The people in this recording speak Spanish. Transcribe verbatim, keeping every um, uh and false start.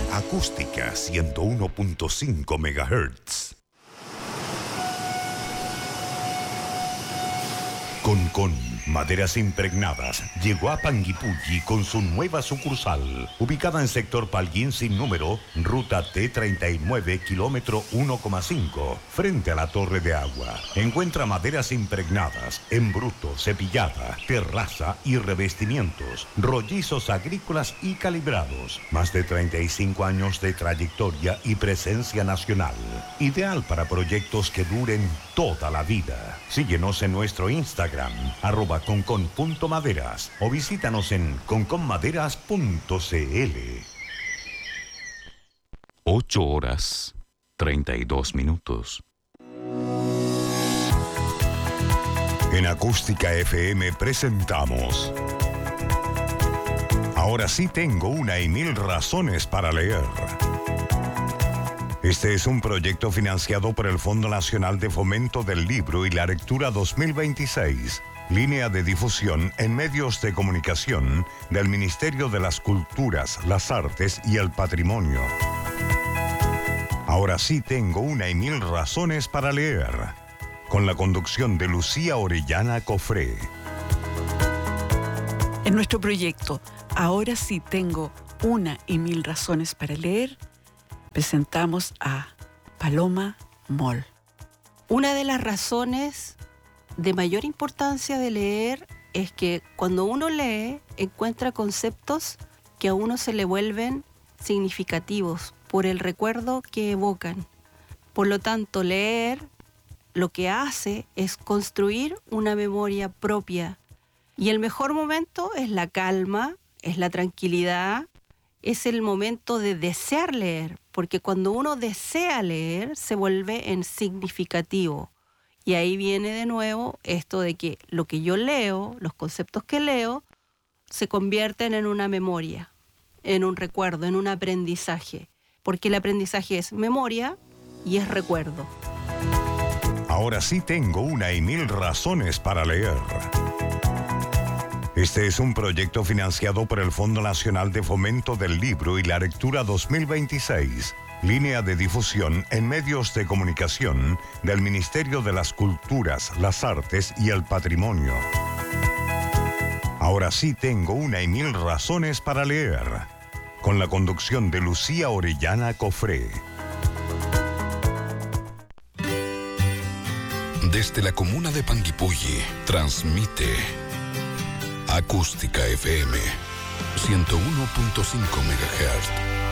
Acústica ciento uno punto cinco megahertz. Concon Maderas Impregnadas llegó a Panguipulli con su nueva sucursal, ubicada en sector Palguín sin número, ruta T treinta y nueve, kilómetro uno coma cinco, frente a la Torre de Agua. Encuentra maderas impregnadas, en bruto, cepillada, terraza y revestimientos, rollizos agrícolas y calibrados. Más de treinta y cinco años de trayectoria y presencia nacional. Ideal para proyectos que duren toda la vida. Síguenos en nuestro Instagram, arroba concon.maderas, o visítanos en conconmaderas punto cl. Ocho horas, treinta y dos minutos. En Acústica F M presentamos Ahora sí tengo una y mil razones para leer. Este es un proyecto financiado por el Fondo Nacional de Fomento del Libro y la Lectura dos mil veintiséis, línea de difusión en medios de comunicación del Ministerio de las Culturas, las Artes y el Patrimonio. Ahora sí tengo una y mil razones para leer, con la conducción de Lucía Orellana Cofré. En nuestro proyecto, Ahora sí tengo una y mil razones para leer, presentamos a Paloma Moll. Una de las razones de mayor importancia de leer es que cuando uno lee encuentra conceptos que a uno se le vuelven significativos por el recuerdo que evocan. Por lo tanto, leer lo que hace es construir una memoria propia. Y el mejor momento es la calma, es la tranquilidad, es el momento de desear leer, porque cuando uno desea leer se vuelve en significativo. Y ahí viene de nuevo esto de que lo que yo leo, los conceptos que leo, se convierten en una memoria, en un recuerdo, en un aprendizaje. Porque el aprendizaje es memoria y es recuerdo. Ahora sí tengo una y mil razones para leer. Este es un proyecto financiado por el Fondo Nacional de Fomento del Libro y la Lectura dos mil veintiséis, línea de difusión en medios de comunicación del Ministerio de las Culturas, las Artes y el Patrimonio. Ahora sí tengo una y mil razones para leer, con la conducción de Lucía Orellana Cofré. Desde la comuna de Panguipulli, transmite Acústica F M ciento uno punto cinco megahertz.